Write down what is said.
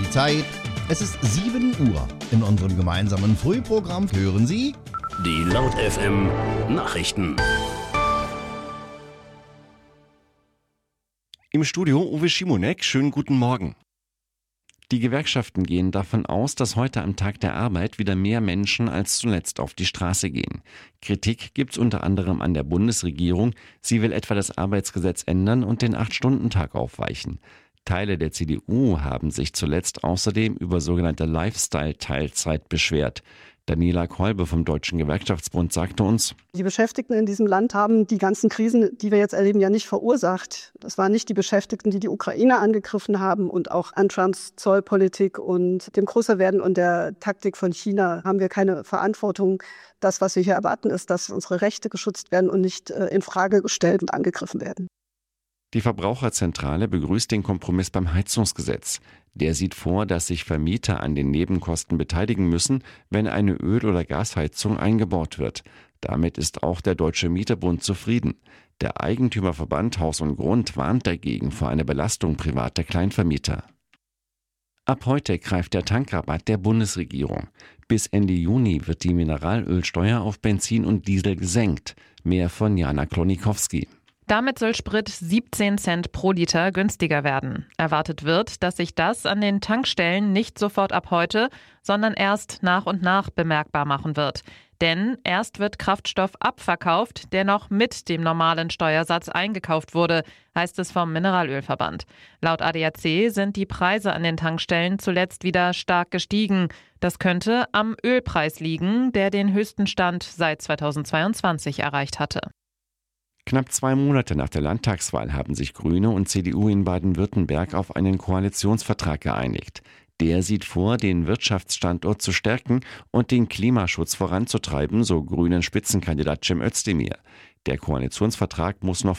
die Zeit. Es ist 7 Uhr. In unserem gemeinsamen Frühprogramm hören Sie die Laut FM Nachrichten. Im Studio Uwe Schimonek, schönen guten Morgen. Die Gewerkschaften gehen davon aus, dass heute am Tag der Arbeit wieder mehr Menschen als zuletzt auf die Straße gehen. Kritik gibt es unter anderem an der Bundesregierung. Sie will etwa das Arbeitsgesetz ändern und den 8-Stunden-Tag aufweichen. Teile der CDU haben sich zuletzt außerdem über sogenannte Lifestyle-Teilzeit beschwert. Daniela Kolbe vom Deutschen Gewerkschaftsbund sagte uns: Die Beschäftigten in diesem Land haben die ganzen Krisen, die wir jetzt erleben, ja nicht verursacht. Das waren nicht die Beschäftigten, die die Ukraine angegriffen haben, und auch an Trumps Zollpolitik und dem Größerwerden und der Taktik von China haben wir keine Verantwortung. Das, was wir hier erwarten, ist, dass unsere Rechte geschützt werden und nicht in Frage gestellt und angegriffen werden. Die Verbraucherzentrale begrüßt den Kompromiss beim Heizungsgesetz. Der sieht vor, dass sich Vermieter an den Nebenkosten beteiligen müssen, wenn eine Öl- oder Gasheizung eingebaut wird. Damit ist auch der Deutsche Mieterbund zufrieden. Der Eigentümerverband Haus und Grund warnt dagegen vor einer Belastung privater Kleinvermieter. Ab heute greift der Tankrabatt der Bundesregierung. Bis Ende Juni wird die Mineralölsteuer auf Benzin und Diesel gesenkt. Mehr von Jana Klonikowski. Damit soll Sprit 17 Cent pro Liter günstiger werden. Erwartet wird, dass sich das an den Tankstellen nicht sofort ab heute, sondern erst nach und nach bemerkbar machen wird. Denn erst wird Kraftstoff abverkauft, der noch mit dem normalen Steuersatz eingekauft wurde, heißt es vom Mineralölverband. Laut ADAC sind die Preise an den Tankstellen zuletzt wieder stark gestiegen. Das könnte am Ölpreis liegen, der den höchsten Stand seit 2022 erreicht hatte. Knapp 2 Monate nach der Landtagswahl haben sich Grüne und CDU in Baden-Württemberg auf einen Koalitionsvertrag geeinigt. Der sieht vor, den Wirtschaftsstandort zu stärken und den Klimaschutz voranzutreiben, so Grünen Spitzenkandidat Cem Özdemir. Der Koalitionsvertrag muss noch